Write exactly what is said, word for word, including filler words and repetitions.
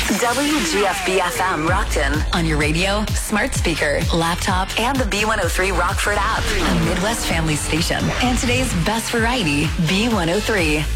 W G F B F M Rockton. On your radio, smart speaker, laptop, and the B one oh three Rockford app. A Midwest family station. And today's best variety, B one oh three.